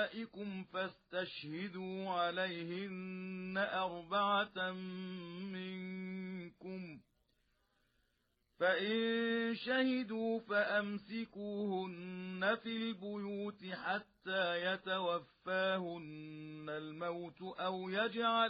نِسَائِكُمْ فاستشهدوا عليهن 4 منكم، فإن شهدوا فأمسكوهن في البيوت حتى يتوفاهن الموت أو يجعل